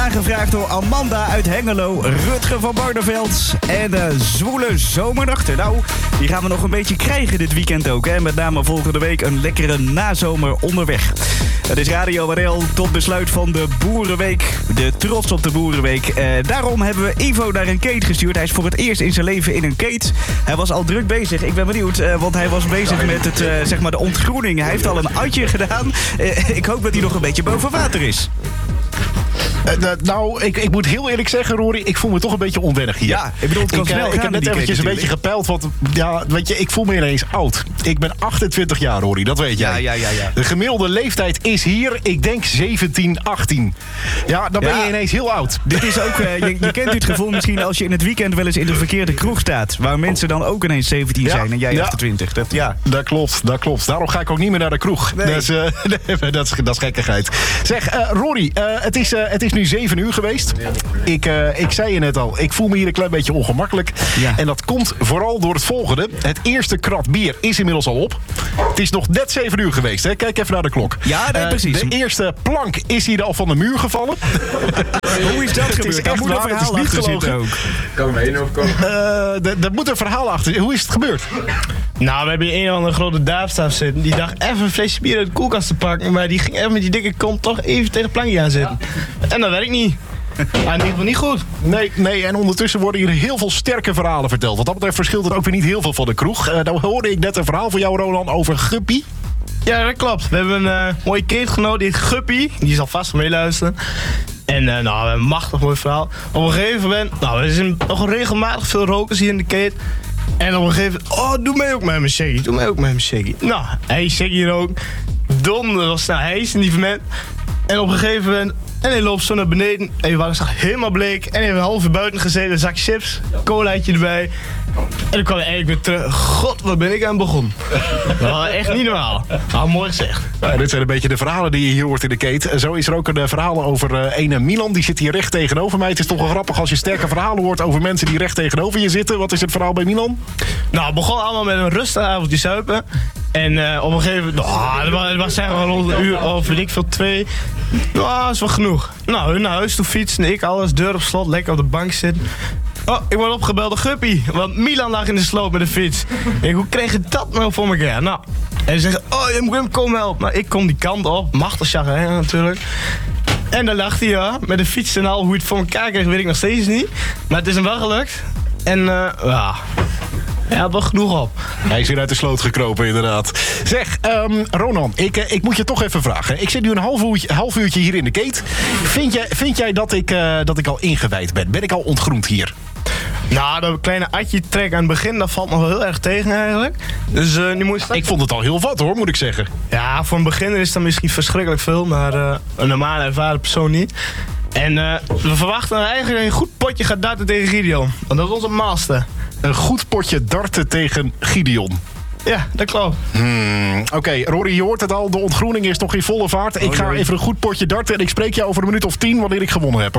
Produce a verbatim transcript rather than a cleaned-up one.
aangevraagd door Amanda uit Hengelo, Rutger van Barneveld en de zwoele zomernachten. Nou, die gaan we nog een beetje krijgen dit weekend ook. Hè? Met name volgende week een lekkere nazomer onderweg. Het is Radio R L tot besluit van de Boerenweek. De trots op de Boerenweek. Eh, daarom hebben we Ivo naar een keet gestuurd. Hij is voor het eerst in zijn leven in een keet. Hij was al druk bezig. Ik ben benieuwd, eh, want hij was bezig met het, eh, zeg maar de ontgroening. Hij heeft al een atje gedaan. Eh, ik hoop dat hij nog een beetje boven water is. Uh, nou, ik, ik moet heel eerlijk zeggen, Rory, ik voel me toch een beetje onwennig hier. Ja, ik bedoel, het kan ik, snel uh, ik heb net eventjes een beetje gepeild, want ja, weet je, ik voel me ineens oud. Ik ben achtentwintig jaar, Rory, dat weet jij. Ja, ja, ja, ja. De gemiddelde leeftijd is hier, ik denk zeventien, achttien. Ja, dan ben ja. je ineens heel oud. Dit is ook, uh, je, je kent dit gevoel misschien als je in het weekend wel eens in de verkeerde kroeg staat. Waar mensen dan ook ineens zeventien ja, zijn en jij ja. achtentwintig. Dat, ja. dat klopt, dat klopt. Daarom ga ik ook niet meer naar de kroeg. Nee. Dat, is, uh, nee, dat, is, dat is gekkigheid. Zeg, uh, Rory, uh, het, is, uh, het is nu zeven uur geweest. Ik, uh, ik zei je net al, ik voel me hier een klein beetje ongemakkelijk. Ja. En dat komt vooral door het volgende. Het eerste krat bier is inmiddels al op. Het is nog net zeven uur geweest, hè? Kijk even naar de klok. Ja, nee, uh, preer. De eerste plank is hier al van de muur gevallen. Hoe is dat Het gebeurd? is Daar echt moet een waar, het is verhaal niet achter gelogen. zitten ook. Kan ik me één overkomen? Uh, Er moet een verhaal achter. Hoe is het gebeurd? Nou, we hebben hier een of andere grote daafstaaf zitten. Die dacht even een flesje bier uit de koelkast te pakken. Maar die ging even met die dikke kont toch even tegen het plankje aan zitten. En dat werkt niet. Ah, in ieder geval niet goed. Nee, nee, en ondertussen worden hier heel veel sterke verhalen verteld. Wat dat betreft verschilt het ook weer niet heel veel van de kroeg. Uh, dan hoorde ik net een verhaal van jou, Roland, over Guppy. Ja, dat klopt. We hebben een uh, mooie keetgenoot, die heet Guppy. Die zal vast wel meeluisteren. En uh, nou, we hebben een machtig mooi verhaal. Op een gegeven moment, nou, er zijn nog regelmatig veel rokers hier in de keet. En op een gegeven moment, oh, doe mij ook met mijn shaggy. Doe mij ook met mijn shaggy. Nou, hij shaggy er ook. Donder was nou, hij is in die moment. En op een gegeven moment, en hij loopt zo naar beneden. En we waren straks helemaal bleek. En hij heeft een half uur buiten gezeten, een zak chips, colaatje erbij. En dan kwam hij eigenlijk weer terug. God, wat ben ik aan begonnen. Dat was echt niet normaal. Nou, mooi gezegd. Nou, dit zijn een beetje de verhalen die je hier hoort in de keet. Zo is er ook een uh, verhaal over uh, ene Milan. Die zit hier recht tegenover mij. Het is toch wel grappig als je sterke verhalen hoort over mensen die recht tegenover je zitten. Wat is het verhaal bij Milan? Nou, het begon allemaal met een rustig avondje suipen. En uh, op een gegeven moment, oh, het was, het was zeg maar rond een uur of weet ik veel, twee. Nou, dat is wel genoeg. Nou, hun naar huis toe fietsen, ik alles, deur op slot, lekker op de bank zitten. Oh, ik word opgebeld door Guppy, want Milan lag in de sloot met de fiets. Ik denk, hoe kreeg je dat nou voor elkaar? Nou, en ze zeggen, oh, je moet hem komen helpen. Nou, ik kom die kant op, machtig chagrin natuurlijk. En dan lag hij, ja, met de fiets en al. Hoe hij het voor elkaar kreeg, weet ik nog steeds niet. Maar het is hem wel gelukt. En, uh, ja... Hij had wel genoeg op. Hij is weer uit de sloot gekropen, inderdaad. Zeg, um, Ronan, ik, uh, ik moet je toch even vragen. Ik zit nu een half uurtje, half uurtje hier in de keet. Vind jij, vind jij dat, ik, uh, dat ik al ingewijd ben? Ben ik al ontgroend hier? Nou, dat kleine atje trek aan het begin, dat valt nog wel heel erg tegen eigenlijk. Dus uh, nu moet je... Ik vond het al heel wat hoor, moet ik zeggen. Ja, voor een beginner is dat misschien verschrikkelijk veel, maar uh, een normaal ervaren persoon niet. En uh, we verwachten eigenlijk dat je een goed potje gaat darten tegen Gideon. Want dat is onze master. Een goed potje darten tegen Gideon. Ja, dat klopt. Hmm, Oké, okay, Rory, je hoort het al. De ontgroening is nog in volle vaart. Ik ga even een goed potje darten en ik spreek jou over een minuut of tien wanneer ik gewonnen heb.